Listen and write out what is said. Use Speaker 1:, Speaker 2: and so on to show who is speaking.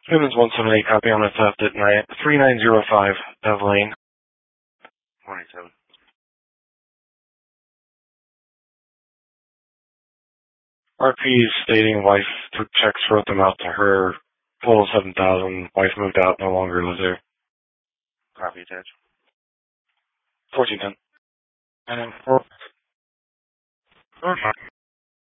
Speaker 1: Simmons 178, copy on a theft at 3905 Bev Lane. 27. RP stating wife took checks, wrote them out to her. Total 7,000. Wife moved out, no longer lives there. Copy attached. 1410. And then